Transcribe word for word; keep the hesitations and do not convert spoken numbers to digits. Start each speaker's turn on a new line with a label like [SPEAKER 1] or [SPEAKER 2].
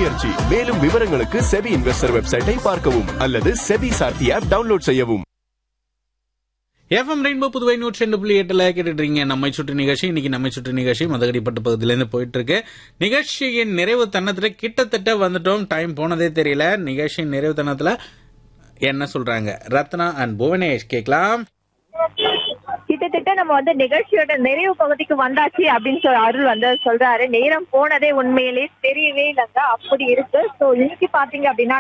[SPEAKER 1] முயற்சி. மேலும் விவரங்களுக்கு செபி இன்வெஸ்டர் வெப்சைட்டை பார்க்கவும் அல்லது செபி சார்த்தி ஆப் டவுன்லோட் செய்யவும்.
[SPEAKER 2] எஃப்எம் ரெயின்போ புதுவை நூற்றி ரெண்டு புள்ளி எட்டுல கேட்டுட்டு இருக்கீங்க நம்மை சுற்று நிகழ்ச்சி. இன்னைக்கு நம்மை சுற்று நிகழ்ச்சி மதகடிப்பட்டு பகுதியிலேருந்து போயிட்டு இருக்கு. நிகழ்ச்சியின் நிறைவு தன்னத்துல கிட்டத்தட்ட வந்துட்டோம். டைம் போனதே தெரியல. நிகழ்ச்சியின் நிறைவு தன்னத்துல என்ன சொல்றாங்க ரத்னா அண்ட் புவனேஷ் கேட்கலாம்.
[SPEAKER 3] கிட்டத்தட்ட நம்ம வந்து நிகழ்ச்சியோட நிறைவு பகுதிக்கு வந்தாச்சு அப்படின்னு சொல்லி அருள் வந்து சொல்றாரு. நேரம் போனதே உண்மையிலேயே தெரியவே இல்லைங்க, அப்படி இருக்கு. சோ இன்னைக்கு பாத்தீங்க அப்படின்னா